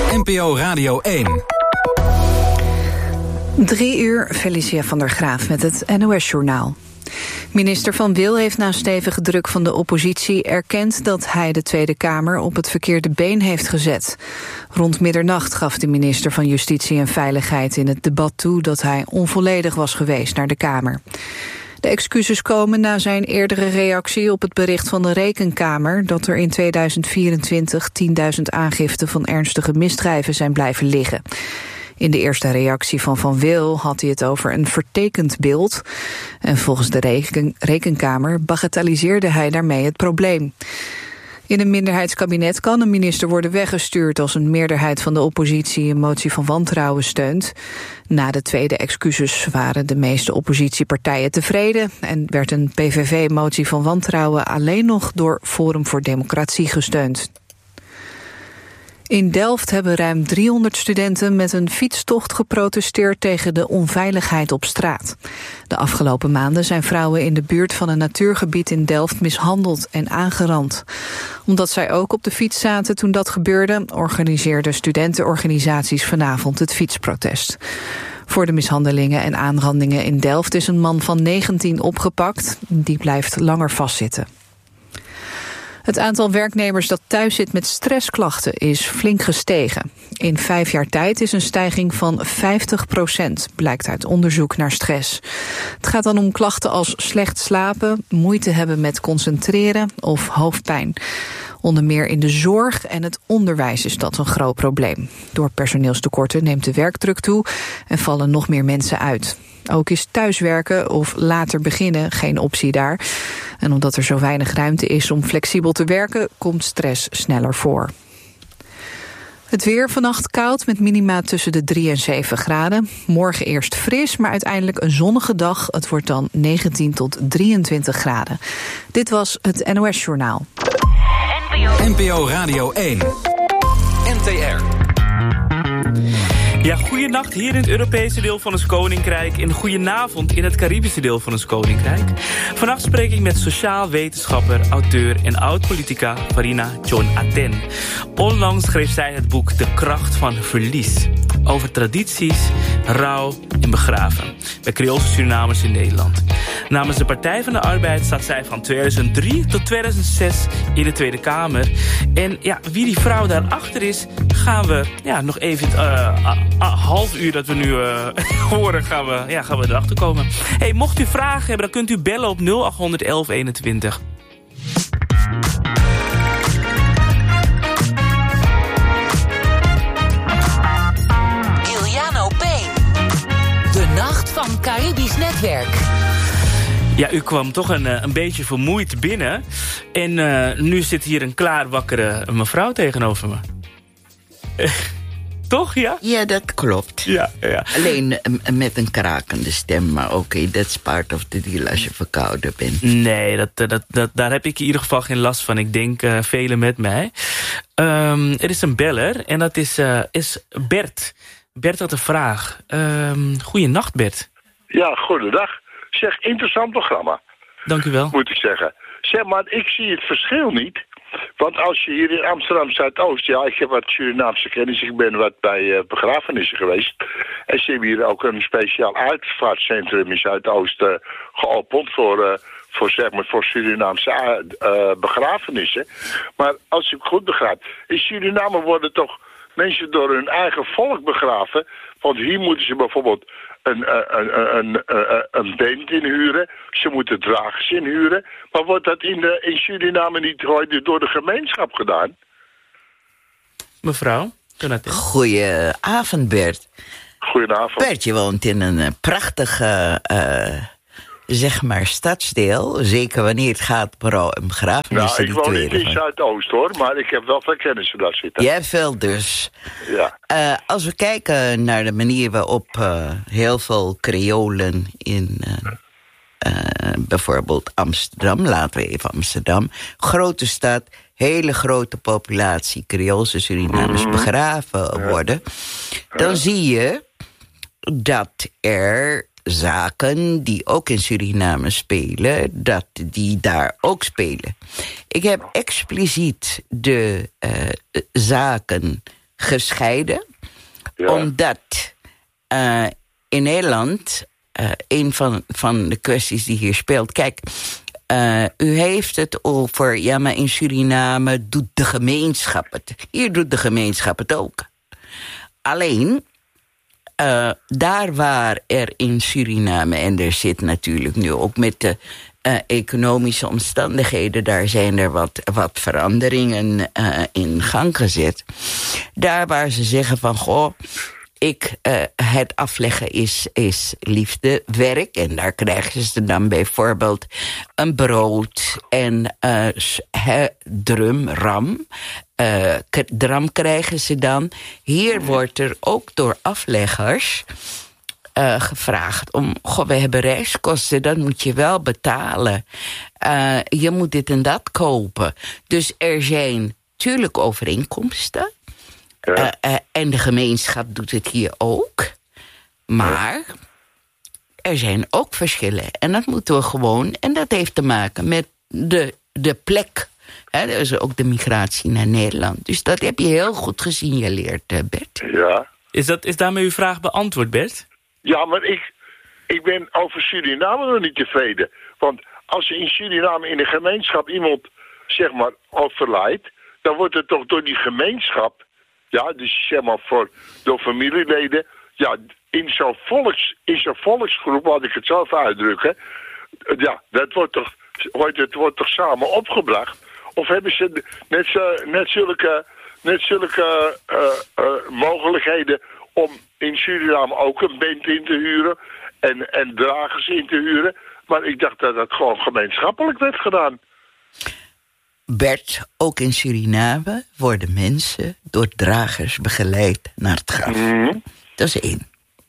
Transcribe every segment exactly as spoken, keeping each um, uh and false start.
N P O Radio één. Drie uur, Felicia van der Graaf met het N O S-journaal. Minister Van Wil heeft na stevige druk van de oppositie erkend dat hij de Tweede Kamer op het verkeerde been heeft gezet. Rond middernacht gaf de minister van Justitie en Veiligheid in het debat toe dat hij onvolledig was geweest naar de Kamer. De excuses komen na zijn eerdere reactie op het bericht van de Rekenkamer dat er in tweeduizend vierentwintig tienduizend aangiften van ernstige misdrijven zijn blijven liggen. In de eerste reactie van Van Wil had hij het over een vertekend beeld. En volgens de reken- Rekenkamer bagatelliseerde hij daarmee het probleem. In een minderheidskabinet kan een minister worden weggestuurd als een meerderheid van de oppositie een motie van wantrouwen steunt. Na de tweede excuses waren de meeste oppositiepartijen tevreden en werd een P V V-motie van wantrouwen alleen nog door Forum voor Democratie gesteund. In Delft hebben ruim driehonderd studenten met een fietstocht geprotesteerd tegen de onveiligheid op straat. De afgelopen maanden zijn vrouwen in de buurt van een natuurgebied in Delft mishandeld en aangerand. Omdat zij ook op de fiets zaten toen dat gebeurde, organiseerden studentenorganisaties vanavond het fietsprotest. Voor de mishandelingen en aanrandingen in Delft is een man van negentien opgepakt. Die blijft langer vastzitten. Het aantal werknemers dat thuis zit met stressklachten is flink gestegen. In vijf jaar tijd is een stijging van vijftig procent, blijkt uit onderzoek naar stress. Het gaat dan om klachten als slecht slapen, moeite hebben met concentreren of hoofdpijn. Onder meer in de zorg en het onderwijs is dat een groot probleem. Door personeelstekorten neemt de werkdruk toe en vallen nog meer mensen uit. Ook is thuiswerken of later beginnen geen optie daar. En omdat er zo weinig ruimte is om flexibel te werken, komt stress sneller voor. Het weer vannacht koud met minima tussen de drie en zeven graden. Morgen eerst fris, maar uiteindelijk een zonnige dag. Het wordt dan negentien tot drieëntwintig graden. Dit was het N O S-journaal. N P O Radio één. N T R. Ja, goeienacht hier in het Europese deel van ons koninkrijk en goedenavond in het Caribische deel van ons koninkrijk. Vannacht spreek ik met sociaal wetenschapper, auteur en oud-politica Farina John Aten. Onlangs schreef zij het boek De Kracht van Verlies. Over tradities, rouw en begraven bij Creoolse Surinamers in Nederland. Namens de Partij van de Arbeid zat zij van tweeduizend drie tot tweeduizend zes in de Tweede Kamer. En ja, wie die vrouw daarachter is, gaan we ja, nog even het uh, uh, half uur dat we nu uh, horen, gaan we, ja, gaan we erachter komen. Hey, mocht u vragen hebben, dan kunt u bellen op nul achthonderd elf eenentwintig. De Nacht van Caribisch Netwerk. Ja, u kwam toch een, een beetje vermoeid binnen. En uh, nu zit hier een klaarwakkere mevrouw tegenover me. Toch, ja? Ja, dat klopt. Ja, ja. Alleen uh, met een krakende stem, maar oké, okay, that's part of the deal als je verkouden bent. Nee, dat, dat, dat, daar heb ik in ieder geval geen last van. Ik denk uh, velen met mij. Um, er is een beller en dat is, uh, is Bert. Bert had een vraag. Um, goeienacht, Bert. Ja, goedendag. Zeg, interessant programma. Dank u wel. Moet ik zeggen. Zeg, maar ik zie het verschil niet. Want als je hier in Amsterdam Zuidoost... Ja, ik heb wat Surinaamse kennis. Ik ben wat bij uh, begrafenissen geweest. En ze hebben hier ook een speciaal uitvaartcentrum in Zuidoost uh, geopend voor... Uh, voor, zeg maar, voor Surinaamse uh, begrafenissen. Maar als ik goed begrijp... in Suriname worden toch mensen door hun eigen volk begraven. Want hier moeten ze bijvoorbeeld een, een, een, een, een band inhuren. Ze moeten dragers inhuren. Maar wordt dat in, de, in Suriname niet door de gemeenschap gedaan? Mevrouw, goedenavond, Bert. Goedenavond. Bert, je woont in een prachtige... Uh, zeg maar stadsdeel, zeker wanneer het gaat vooral om begrafenissen. Nou, ik woon niet in Zuidoost, hoor, maar ik heb wel veel kennis daar zitten. Jij veel dus. Ja. Uh, als we kijken naar de manier waarop uh, heel veel Creolen in uh, uh, bijvoorbeeld Amsterdam, laten we even Amsterdam, grote stad, hele grote populatie Creoolse Surinamers mm-hmm. begraven worden, dan ja. zie je dat er zaken die ook in Suriname spelen, dat die daar ook spelen. Ik heb expliciet de uh, zaken gescheiden. Ja. Omdat uh, in Nederland, uh, een van, van de kwesties die hier speelt... Kijk, uh, u heeft het over, ja, maar in Suriname doet de gemeenschap het. Hier doet de gemeenschap het ook. Alleen, uh, daar waar er in Suriname... en er zit natuurlijk nu ook met de uh, economische omstandigheden... daar zijn er wat, wat veranderingen uh, in gang gezet. Daar waar ze zeggen van, goh... Ik, uh, het afleggen is, is liefdewerk. En daar krijgen ze dan bijvoorbeeld een brood en uh, he, drum, ram. Uh, dram krijgen ze dan. Hier wordt er ook door afleggers uh, gevraagd om... Goh, we hebben reiskosten, dat moet je wel betalen. Uh, je moet dit en dat kopen. Dus er zijn natuurlijk overeenkomsten... Ja. Uh, uh, en de gemeenschap doet het hier ook. Maar ja. er zijn ook verschillen. En dat moeten we gewoon... En dat heeft te maken met de, de plek. Hè, dus ook de migratie naar Nederland. Dus dat heb je heel goed gesignaleerd, Bert. Ja. Is, dat, is daarmee uw vraag beantwoord, Bert? Ja, maar ik, ik ben over Suriname nog niet tevreden. Want als er in Suriname in de gemeenschap iemand, zeg maar, overlijdt... dan wordt het toch door die gemeenschap... Ja, dus zeg maar voor door familieleden. Ja, in zo'n volks, in zo'n volksgroep, laat ik het zo even uitdrukken. Ja, dat wordt toch, het wordt toch samen opgebracht. Of hebben ze net, zo, net zulke, net zulke uh, uh, mogelijkheden om in Suriname ook een band in te huren en, en dragers in te huren. Maar ik dacht dat dat gewoon gemeenschappelijk werd gedaan. Bert, ook in Suriname worden mensen door dragers begeleid naar het graf. Mm. Dat is één.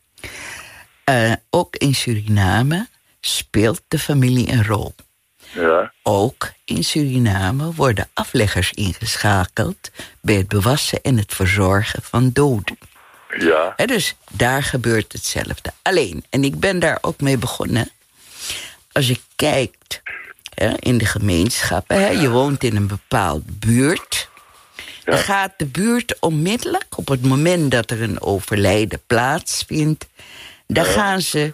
Uh, ook in Suriname speelt de familie een rol. Ja. Ook in Suriname worden afleggers ingeschakeld... bij het bewassen en het verzorgen van doden. Ja. En dus daar gebeurt hetzelfde. Alleen, en ik ben daar ook mee begonnen... als je kijkt... in de gemeenschappen. Hè. Je woont in een bepaalde buurt. Dan ja. gaat de buurt onmiddellijk, op het moment dat er een overlijden plaatsvindt... dan ja. gaan ze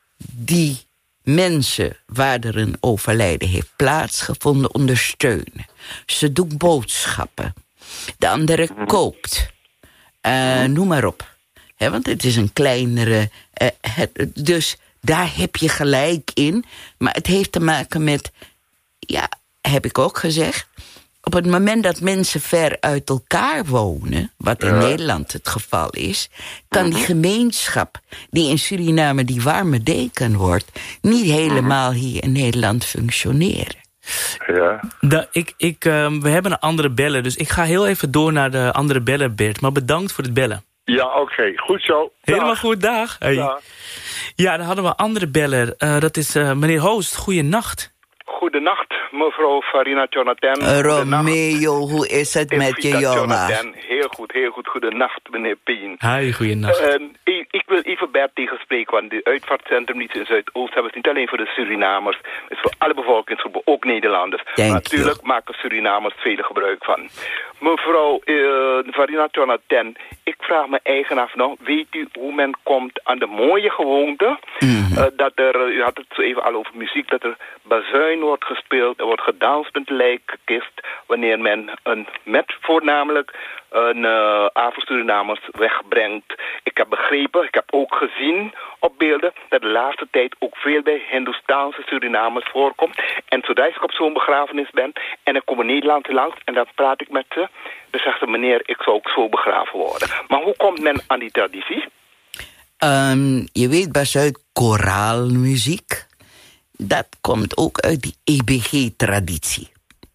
die mensen waar er een overlijden heeft plaatsgevonden ondersteunen. Ze doen boodschappen. De andere mm. kookt. Uh, mm. Noem maar op. Hè, want het is een kleinere... Uh, het, dus... Daar heb je gelijk in. Maar het heeft te maken met... Ja, heb ik ook gezegd... op het moment dat mensen ver uit elkaar wonen... wat in ja. Nederland het geval is... kan mm-hmm. die gemeenschap die in Suriname die warme deken wordt... niet helemaal mm-hmm. hier in Nederland functioneren. Ja. Da, ik, ik, uh, we hebben een andere beller, dus ik ga heel even door naar de andere beller, Bert. Maar bedankt voor het bellen. Ja, oké. Okay. Goed zo. Helemaal dag. Goed, dag. Hey. Dag. Ja, dan hadden we een andere beller. Uh, dat is uh, meneer Hoost. Goeienacht. Goedenacht, mevrouw Farina Jonathan. Uh, Romeo, hoe is het met je, jongen? Heel goed, heel goed. Goedenacht, meneer Pien. Hi, goedenacht. Uh, ik, ik wil even Bert tegenspreken, want de uitvaartcentrum in Zuidoost hebben het niet alleen voor de Surinamers, het is voor alle bevolkingsgroepen, ook Nederlanders. Maar natuurlijk maken Surinamers veel gebruik van. Mevrouw uh, Farina Jonathan, ik vraag me eigen af nog, weet u hoe men komt aan de mooie gewoonte, mm-hmm. uh, dat er, u had het zo even al over muziek, dat er bazuin wordt gespeeld, er wordt gedanst met lijkkist, wanneer men een met voornamelijk een uh, Afro-Surinamers wegbrengt. Ik heb begrepen, ik heb ook gezien op beelden, dat de laatste tijd ook veel bij Hindoestaanse Surinamers voorkomt. En zodra ik op zo'n begrafenis ben en er komen Nederlanders langs en dan praat ik met ze, dan zegt ze, meneer, ik zou ook zo begraven worden. Maar hoe komt men aan die traditie? Um, je weet best uit koraalmuziek. Dat komt ook uit die E B G-traditie.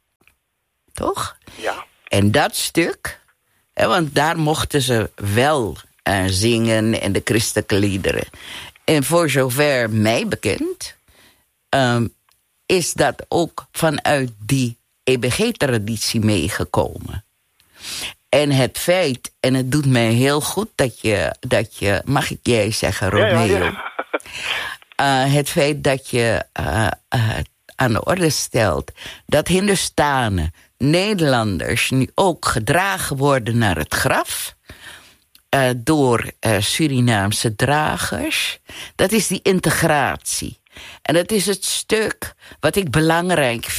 Toch? Ja. En dat stuk, hè, want daar mochten ze wel uh, zingen en de christelijke liederen. En voor zover mij bekend, um, is dat ook vanuit die E B G-traditie meegekomen. En het feit, en het doet mij heel goed dat je, dat je mag ik jij zeggen, Romeo? Ja, ja, ja. Uh, het feit dat je uh, uh, aan de orde stelt dat Hindustanen Nederlanders nu ook gedragen worden naar het graf uh, door uh, Surinaamse dragers. Dat is die integratie. En dat is het stuk wat ik belangrijk